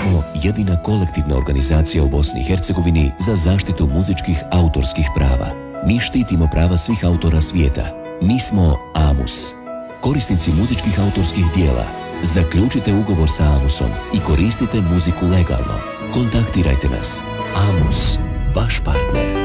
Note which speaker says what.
Speaker 1: smo jedina kolektivna organizacija u Bosni i Hercegovini za zaštitu muzičkih autorskih prava. Mi štitimo prava svih autora svijeta. Mi smo AMUS. Korisnici muzičkih autorskih dijela, zaključite ugovor sa AMUS-om i koristite muziku legalno. Kontaktirajte nas. AMUS, vaš partner.